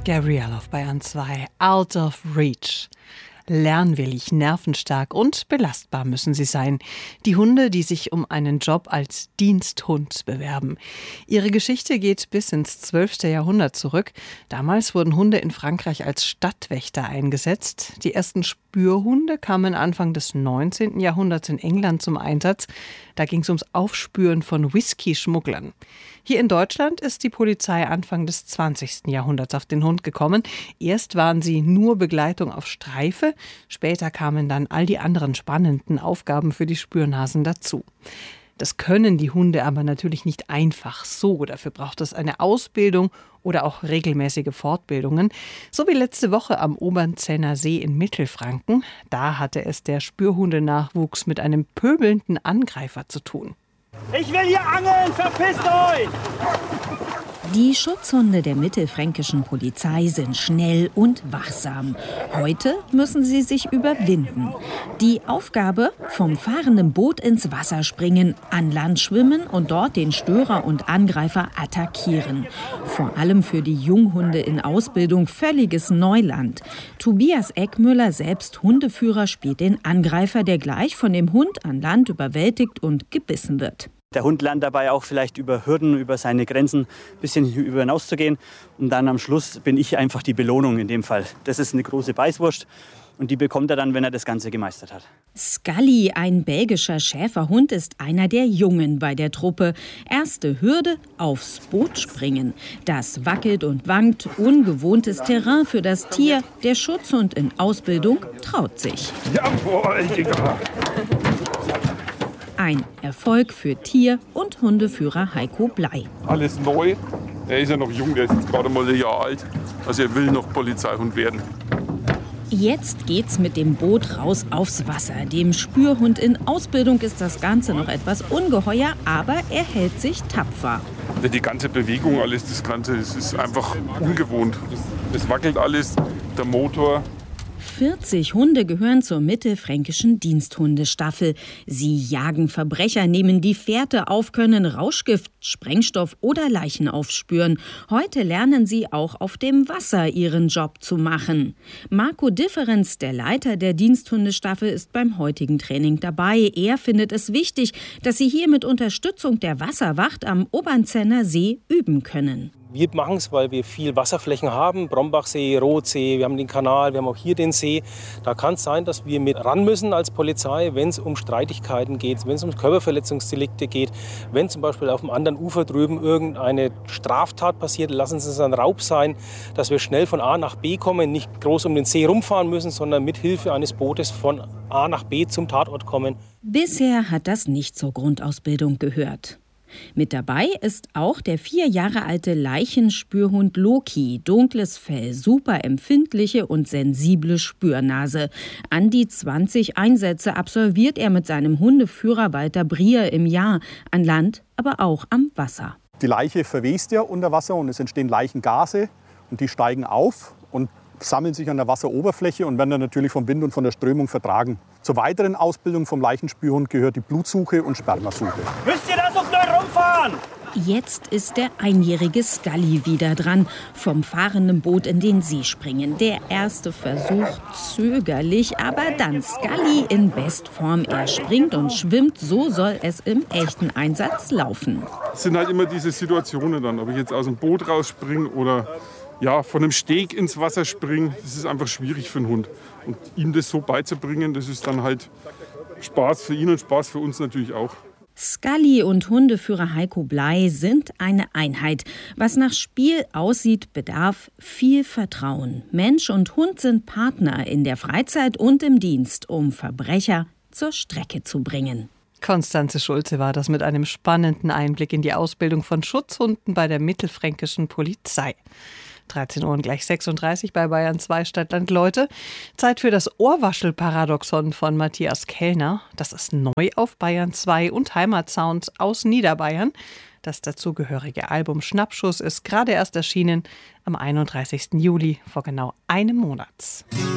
Gabrielle auf Bayern 2, Out of Reach. Lernwillig, nervenstark und belastbar müssen sie sein. Die Hunde, die sich um einen Job als Diensthund bewerben. Ihre Geschichte geht bis ins 12. Jahrhundert zurück. Damals wurden Hunde in Frankreich als Stadtwächter eingesetzt. Die ersten Spürhunde kamen Anfang des 19. Jahrhunderts in England zum Einsatz. Da ging es ums Aufspüren von Whisky-Schmugglern. Hier in Deutschland ist die Polizei Anfang des 20. Jahrhunderts auf den Hund gekommen. Erst waren sie nur Begleitung auf Streife, später kamen dann all die anderen spannenden Aufgaben für die Spürnasen dazu. Das können die Hunde aber natürlich nicht einfach so. Dafür braucht es eine Ausbildung oder auch regelmäßige Fortbildungen. So wie letzte Woche am Obernzenner See in Mittelfranken. Da hatte es der Spürhundenachwuchs mit einem pöbelnden Angreifer zu tun. Ich will hier angeln, verpisst euch! Die Schutzhunde der mittelfränkischen Polizei sind schnell und wachsam. Heute müssen sie sich überwinden. Die Aufgabe: vom fahrenden Boot ins Wasser springen, an Land schwimmen und dort den Störer und Angreifer attackieren. Vor allem für die Junghunde in Ausbildung völliges Neuland. Tobias Eckmüller, selbst Hundeführer, spielt den Angreifer, der gleich von dem Hund an Land überwältigt und gebissen wird. Der Hund lernt dabei auch vielleicht über Hürden, über seine Grenzen ein bisschen über hinaus zu gehen. Und dann am Schluss bin ich einfach die Belohnung in dem Fall. Das ist eine große Beißwurst und die bekommt er dann, wenn er das Ganze gemeistert hat. Scully, ein belgischer Schäferhund, ist einer der Jungen bei der Truppe. Erste Hürde: aufs Boot springen. Das wackelt und wankt, ungewohntes Terrain für das Tier. Der Schutzhund in Ausbildung traut sich. Jawohl, Digga! Ein Erfolg für Tier- und Hundeführer Heiko Blei. Alles neu. Er ist ja noch jung, der ist jetzt gerade mal ein Jahr alt. Also er will noch Polizeihund werden. Jetzt geht's mit dem Boot raus aufs Wasser. Dem Spürhund in Ausbildung ist das Ganze noch etwas ungeheuer, aber er hält sich tapfer. Die ganze Bewegung, alles, das Ganze, es ist einfach ungewohnt. Es wackelt alles, der Motor. 40 Hunde gehören zur mittelfränkischen Diensthundestaffel. Sie jagen Verbrecher, nehmen die Fährte auf, können Rauschgift, Sprengstoff oder Leichen aufspüren. Heute lernen sie auch auf dem Wasser ihren Job zu machen. Marco Differenz, der Leiter der Diensthundestaffel, ist beim heutigen Training dabei. Er findet es wichtig, dass sie hier mit Unterstützung der Wasserwacht am Obernzenner See üben können. Wir machen es, weil wir viel Wasserflächen haben, Brombachsee, Rothsee, wir haben den Kanal, wir haben auch hier den See. Da kann es sein, dass wir mit ran müssen als Polizei, wenn es um Streitigkeiten geht, wenn es um Körperverletzungsdelikte geht, wenn zum Beispiel auf dem anderen Ufer drüben irgendeine Straftat passiert, lassen Sie es ein Raub sein, dass wir schnell von A nach B kommen, nicht groß um den See rumfahren müssen, sondern mit Hilfe eines Bootes von A nach B zum Tatort kommen. Bisher hat das nicht zur Grundausbildung gehört. Mit dabei ist auch der 4 Jahre alte Leichenspürhund Loki. Dunkles Fell, super empfindliche und sensible Spürnase. An die 20 Einsätze absolviert er mit seinem Hundeführer Walter Brier im Jahr. An Land, aber auch am Wasser. Die Leiche verwest ja unter Wasser und es entstehen Leichengase und die steigen auf und sammeln sich an der Wasseroberfläche und werden dann natürlich vom Wind und von der Strömung vertragen. Zur weiteren Ausbildung vom Leichenspürhund gehört die Blutsuche und Spermasuche. Müsst ihr da so schnell rumfahren? Jetzt ist der einjährige Scully wieder dran. Vom fahrenden Boot in den See springen. Der erste Versuch zögerlich, aber dann Scully in Bestform. Er springt und schwimmt, so soll es im echten Einsatz laufen. Es sind halt immer diese Situationen dann, ob ich jetzt aus dem Boot rausspringe oder von einem Steg ins Wasser springen. Das ist einfach schwierig für einen Hund. Und ihm das so beizubringen, das ist dann halt Spaß für ihn und Spaß für uns natürlich auch. Scully und Hundeführer Heiko Blei sind eine Einheit. Was nach Spiel aussieht, bedarf viel Vertrauen. Mensch und Hund sind Partner in der Freizeit und im Dienst, um Verbrecher zur Strecke zu bringen. Konstanze Schulze war das mit einem spannenden Einblick in die Ausbildung von Schutzhunden bei der mittelfränkischen Polizei. 13 Uhr und gleich 36 bei Bayern 2 Stadtland Leute. Zeit für das Ohrwaschel-Paradoxon von Matthias Kellner. Das ist neu auf Bayern 2 und Heimatsounds aus Niederbayern. Das dazugehörige Album Schnappschuss ist gerade erst erschienen am 31. Juli vor genau einem Monat.